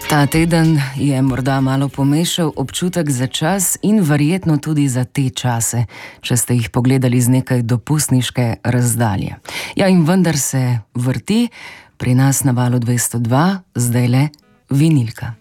Ta teden je morda malo pomešal občutek za čas in verjetno tudi za te čase, če ste jih pogledali z nekaj dopustniške razdalje. Ja, in vendar se vrti pri nas na valu 202, zdajle vinilka.